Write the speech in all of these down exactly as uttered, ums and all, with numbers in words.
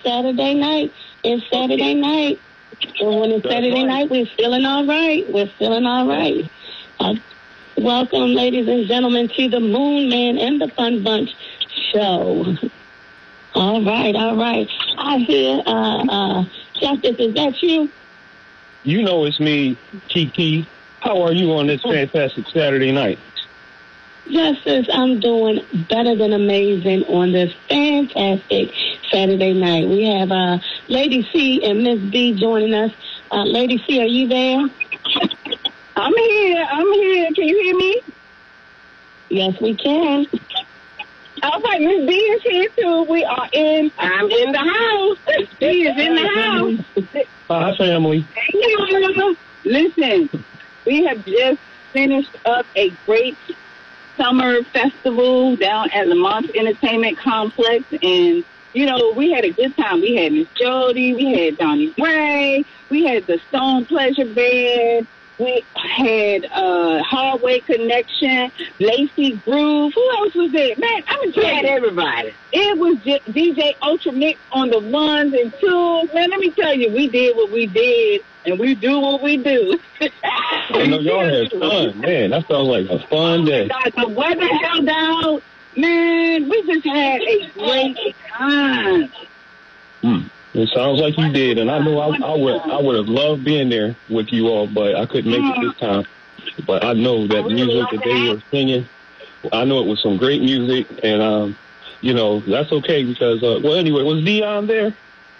Saturday night. It's Saturday night. And when it's That's Saturday right. night, we're feeling all right. We're feeling all right. Uh, welcome, ladies and gentlemen, to the Moon Man and the Fun Bunch show. All right, all right. I hear, uh, uh, Justice, is that you? You know it's me, Kiki. How are you on this fantastic Saturday night? Justice, I'm doing better than amazing on this fantastic Saturday night. We have uh, Lady C and Miss B joining us. Uh, Lady C, are you there? I'm here. I'm here. Can you hear me? Yes, we can. All right, Miss B is here too. We are in. I'm in the house. Miss B is in the house. Hi, family. Thank you. Listen, we have just finished up a great summer festival down at Lamont Entertainment Complex, and you know, we had a good time. We had Miss Jody, we had Donnie Ray, we had the Stone Pleasure Band, we had uh, Hardway Connection, Lacey Groove. Who else was there? Man, I'm gonna tell you, everybody. It was just D J Ultra Mix on the ones and twos. Man, let me tell you, we did what we did, and we do what we do. I know y'all had fun, man. That sounds like a fun day. God, the weather held out. Man, we just had a great time. Hmm. It sounds like you did, and I know I, I would I would have loved being there with you all, but I couldn't make it this time. But I know that music that they were singing, I know it was some great music, and um, you know, that's okay because uh, well, anyway, was Dion there?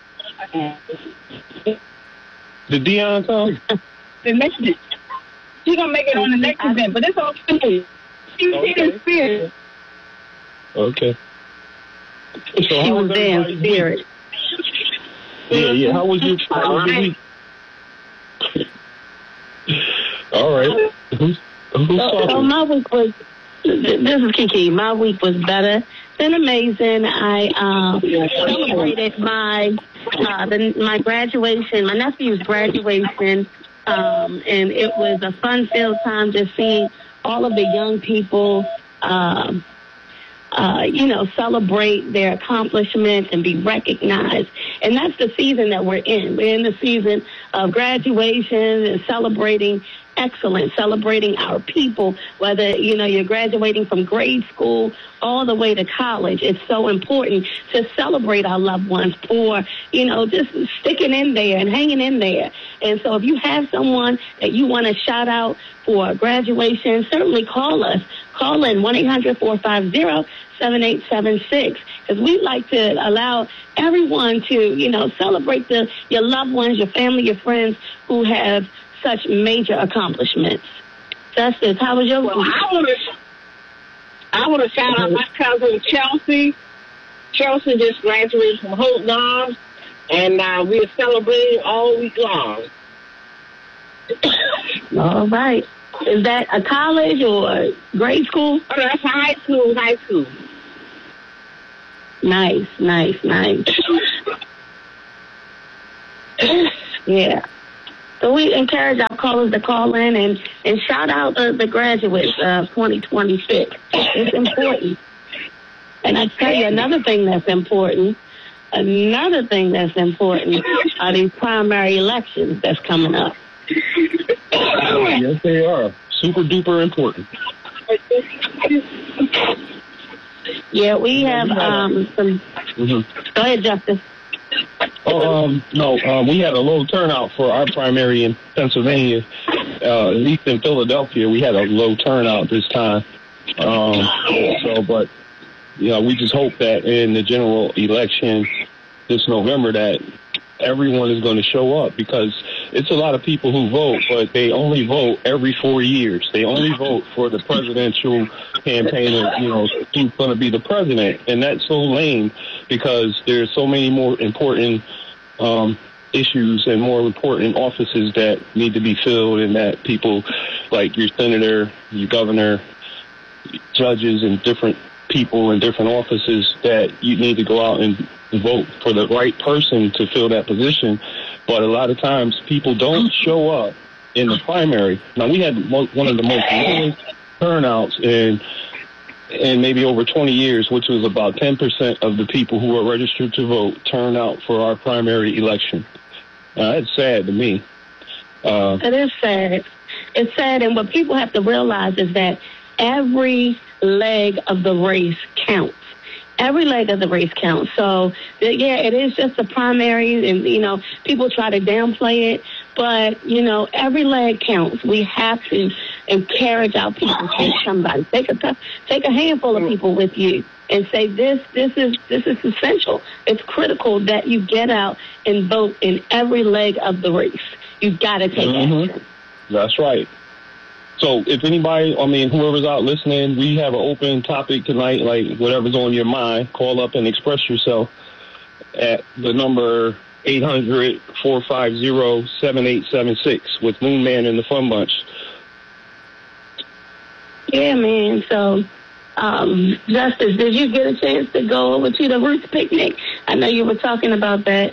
Did Dion come? The next event. She's gonna make it on the next event, but it's okay. She was here in spirit. Okay. So she how was was there in spirit. Yeah, yeah. How was your, how was your week? All right. Who's, who's so, so my week was, this is Kiki, my week was better than amazing. I um, celebrated my uh, the, my graduation, my nephew's graduation, um, and it was a fun-filled time just seeing all of the young people um, Uh, you know, celebrate their accomplishments and be recognized. And that's the season that we're in. We're in the season of graduation and celebrating excellence, celebrating our people, whether, you know, you're graduating from grade school all the way to college. It's so important to celebrate our loved ones for, you know, just sticking in there and hanging in there. And so if you have someone that you want to shout out for graduation, certainly call us. Call in one eight hundred, four five zero, seven eight seven six because we'd like to allow everyone to, you know, celebrate the your loved ones, your family, your friends who have such major accomplishments. Justice, how was your Well, I want to I want to shout out my cousin Chelsea. Chelsea just graduated from Hope Lodge, and uh, we're celebrating all week long. All right. Is that a college or grade school? Oh, that's high school, high school. Nice, nice, nice. Yeah. So we encourage our callers to call in and, and shout out the, the graduates of twenty twenty-six. It's important. And I tell you another thing that's important, another thing that's important are these primary elections that's coming up. Yes, they are. Super duper important. Yeah, we have um, some... Mm-hmm. Go ahead, Justice. Oh, um, no, um, we had a low turnout for our primary in Pennsylvania. Uh, at least in Philadelphia, we had a low turnout this time. Um, so, but, you know, we just hope that in the general election this November that everyone is going to show up because it's a lot of people who vote, but they only vote every four years. They only vote for the presidential campaign of, you know, who's going to be the president. And that's so lame because there's so many more important um, issues and more important offices that need to be filled and that people like your senator, your governor, judges and different people in different offices that you need to go out and vote for the right person to fill that position. But a lot of times people don't show up in the primary. Now, we had one of the most lowest turnouts in in maybe over twenty years, which was about ten percent of the people who were registered to vote, turn out for our primary election. Uh, it's sad to me. Uh, it is sad. It's sad, and what people have to realize is that every leg of the race counts. Every leg of the race counts. So, yeah, it is just the primaries, and, you know, people try to downplay it. But, you know, every leg counts. We have to encourage our people to take somebody. Take a, take a handful of people with you and say, this, this is, this is essential. It's critical that you get out and vote in every leg of the race. You've got to take mm-hmm. action. That's right. So if anybody, I mean, whoever's out listening, we have an open topic tonight, like whatever's on your mind, call up and express yourself at the number eight hundred, four five zero, seven eight seven six with Moon Man and the Fun Bunch. Yeah, man. So, um, Justice, did you get a chance to go over to the Roots picnic? I know you were talking about that.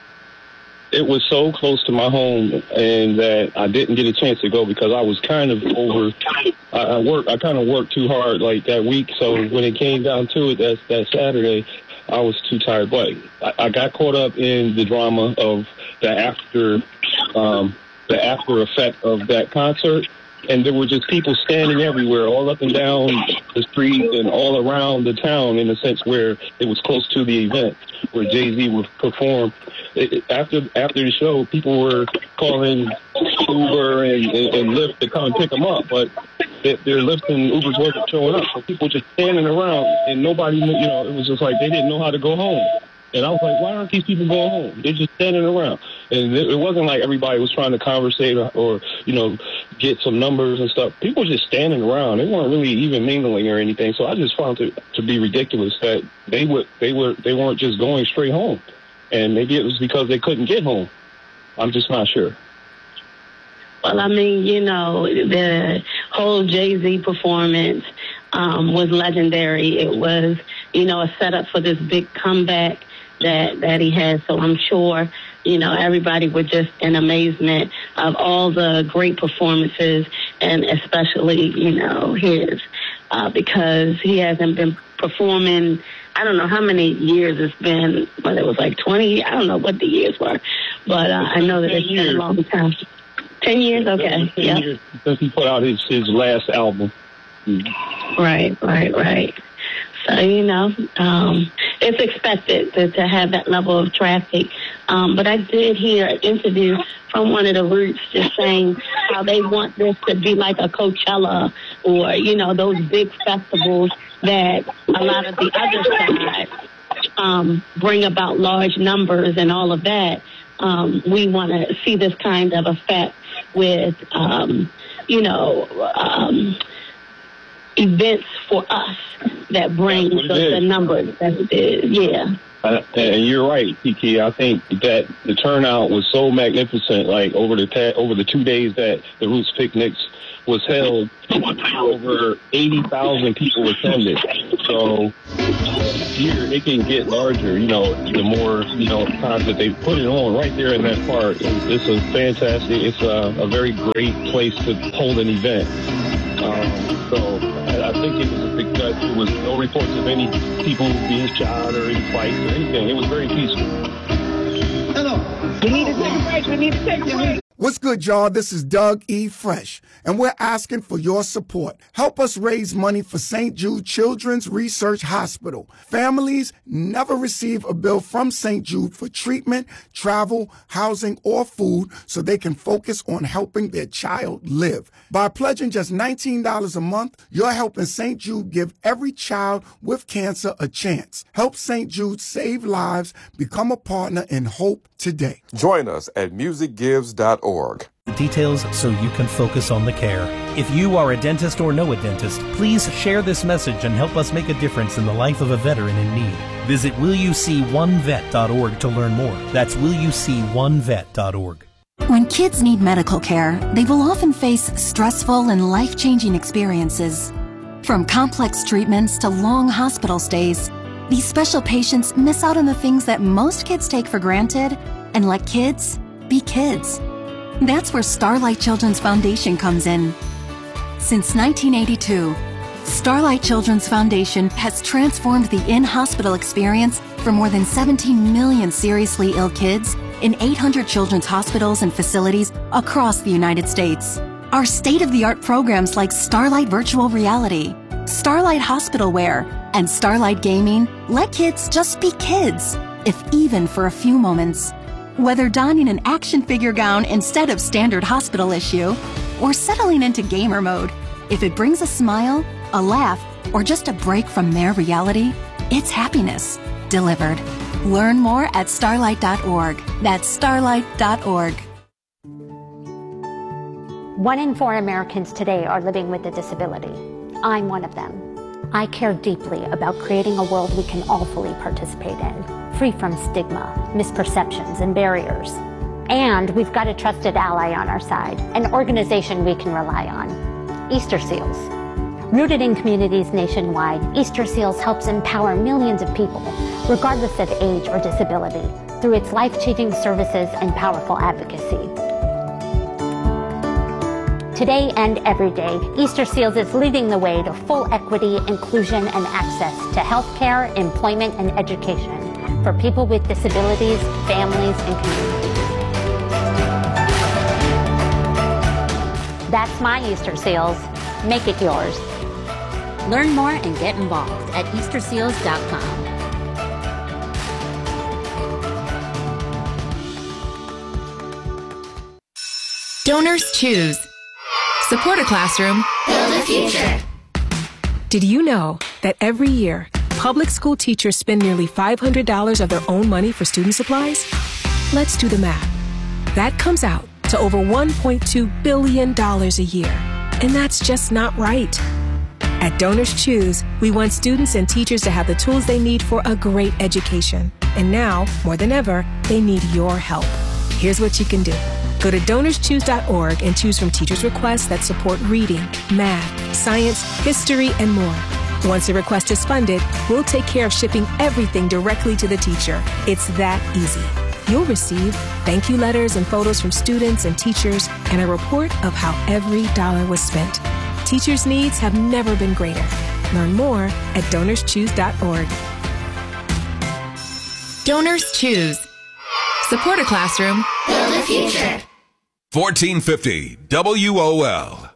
It was so close to my home, and that I didn't get a chance to go because I was kind of over. I, I worked. I kind of worked too hard like that week. So when it came down to it, that that Saturday, I was too tired. But I, I got caught up in the drama of the after, um, the after effect of that concert. And there were just people standing everywhere, all up and down the street and all around the town, in a sense where it was close to the event where Jay-Z would perform. It, after after the show, people were calling Uber and, and, and Lyft to come and pick them up, but their, their Lyft and Ubers wasn't showing up. So people were just standing around, and nobody knew, you know, it was just like they didn't know how to go home. And I was like, why aren't these people going home? They're just standing around. And it, it wasn't like everybody was trying to conversate or, or, you know, get some numbers and stuff. People were just standing around. They weren't really even mingling or anything. So I just found it to be ridiculous that they would, they were, they weren't just going straight home. And maybe it was because they couldn't get home. I'm just not sure. Well, I mean, you know, the whole Jay-Z performance um, was legendary. It was, you know, a setup for this big comeback that that he had. So I'm sure, you know, everybody was just in amazement of all the great performances, and especially, you know, his, uh, because he hasn't been performing, I don't know how many years it's been, but it was like twenty, I don't know what the years were, but uh, I know that it's been a long time. Ten years, okay. Ten yep. years since he put out his, his last album. Mm-hmm. Right, right, right. So, you know, um, it's expected to, to have that level of traffic. Um, but I did hear an interview from one of the Roots just saying how they want this to be like a Coachella or, you know, those big festivals that a lot of the other side um, bring about large numbers and all of that. Um, we want to see this kind of effect with, um, you know, um, events for us that bring the, the numbers that it is. Yeah. Uh, and you're right, Kiki. I think that the turnout was so magnificent. Like over the ta- over the two days that the Roots Picnics was held, over eighty thousand people attended. So here it can get larger. You know, the more you know times that they put it on right there in that park. It's, it's a fantastic. It's a, a very great place to hold an event. Um, so I, I think it was a success. There was no reports of any people being shot or any fights or anything. It was very peaceful. Hello. We need to take a break. We need to take a break. What's good, y'all? This is Doug E. Fresh, and we're asking for your support. Help us raise money for Saint Jude Children's Research Hospital. Families never receive a bill from Saint Jude for treatment, travel, housing, or food so they can focus on helping their child live. By pledging just nineteen dollars a month, you're helping Saint Jude give every child with cancer a chance. Help Saint Jude save lives. Become a partner in hope today. Join us at music gives dot org. The details so you can focus on the care. If you are a dentist or know a dentist, please share this message and help us make a difference in the life of a veteran in need. Visit will you see one vet dot org to learn more. That's will you see one vet dot org. When kids need medical care, they will often face stressful and life-changing experiences. From complex treatments to long hospital stays, these special patients miss out on the things that most kids take for granted and let kids be kids. That's where Starlight Children's Foundation comes in. Since nineteen eighty-two, Starlight Children's Foundation has transformed the in-hospital experience for more than seventeen million seriously ill kids in eight hundred children's hospitals and facilities across the United States. Our state-of-the-art programs like Starlight Virtual Reality, Starlight Hospital Wear, and Starlight Gaming let kids just be kids, if even for a few moments. Whether donning an action figure gown instead of standard hospital issue, or settling into gamer mode, if it brings a smile, a laugh, or just a break from their reality, it's happiness delivered. Learn more at starlight dot org. That's starlight dot org. One in four Americans today are living with a disability. I'm one of them. I care deeply about creating a world we can all fully participate in, free from stigma, misperceptions, and barriers. And we've got a trusted ally on our side, an organization we can rely on, Easter Seals. Rooted in communities nationwide, Easter Seals helps empower millions of people, regardless of age or disability, through its life-changing services and powerful advocacy. Today and every day, Easter Seals is leading the way to full equity, inclusion, and access to healthcare, employment, and education for people with disabilities, families, and communities. That's my Easter Seals. Make it yours. Learn more and get involved at easter seals dot com. Donors choose. Support a classroom. Build a future. Did you know that every year, public school teachers spend nearly five hundred dollars of their own money for student supplies? Let's do the math. That comes out to over one point two billion dollars a year. And that's just not right. At Donors Choose, we want students and teachers to have the tools they need for a great education. And now, more than ever, they need your help. Here's what you can do. Go to donors choose dot org and choose from teachers' requests that support reading, math, science, history, and more. Once a request is funded, we'll take care of shipping everything directly to the teacher. It's that easy. You'll receive thank you letters and photos from students and teachers and a report of how every dollar was spent. Teachers' needs have never been greater. Learn more at donors choose dot org. Donors Choose. Support a classroom. Build a future. fourteen fifty W O L.